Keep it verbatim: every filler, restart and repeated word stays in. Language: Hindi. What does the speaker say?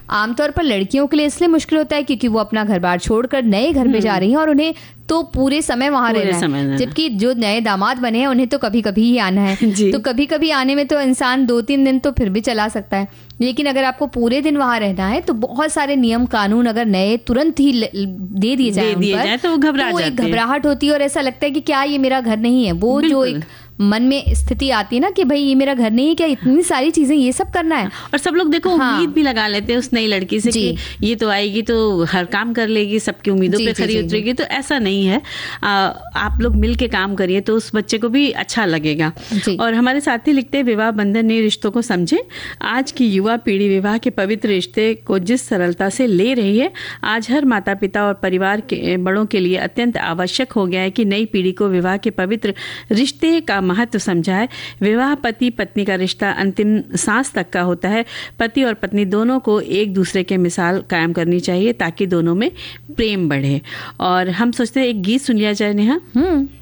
आमतौर पर लड़कियों के लिए इसलिए मुश्किल होता है क्योंकि वो अपना घर बार छोड़कर नए घर में जा रही हैं और उन्हें तो पूरे समय वहां रहना है, जबकि जो नए दामाद बने हैं उन्हें तो कभी कभी ही आना है। तो कभी कभी आने में तो इंसान दो तीन दिन तो फिर भी चला सकता है, लेकिन अगर आपको पूरे दिन वहां रहना है तो बहुत सारे नियम कानून अगर नए तुरंत ही दे दिए जाए उन पर, तो वो घबरा तो एक घबराहट होती है और ऐसा लगता है कि क्या ये मेरा घर नहीं है। वो जो एक मन में स्थिति आती है ना कि भाई ये मेरा घर नहीं है, क्या इतनी सारी चीजें ये सब करना है। और सब लोग देखो हाँ, उम्मीद भी लगा लेते हैं उस नई लड़की से कि ये तो आएगी तो हर काम कर लेगी, सबकी उम्मीदों पे खरी उतरेगी। तो ऐसा नहीं है, आ, आप लोग मिल के काम करिए तो उस बच्चे को भी अच्छा लगेगा। और हमारे साथी लिखते हैं, विवाह बंधन ने रिश्तों को समझे। आज की युवा पीढ़ी विवाह के पवित्र रिश्ते को जिस सरलता से ले रही है, आज हर माता पिता और परिवार के बड़ों के लिए अत्यंत आवश्यक हो गया है कि नई पीढ़ी को विवाह के पवित्र रिश्ते का महत्व समझाए। विवाह पति पत्नी का रिश्ता अंतिम सांस तक का होता है। पति और पत्नी दोनों को एक दूसरे के मिसाल कायम करनी चाहिए ताकि दोनों में प्रेम बढ़े। और हम सोचते हैं एक गीत सुन लिया जाए नेहा। हम्म